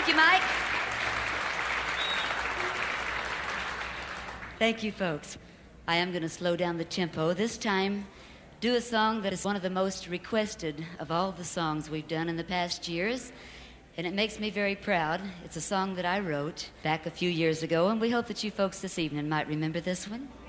you, Mike. Thank you, folks. I am going to slow down the tempo. This time, do a song that is one of the most requested of all the songs we've done in the past years. And it makes me very proud. It's a song that I wrote back a few years ago, and we hope that you folks this evening might remember this one.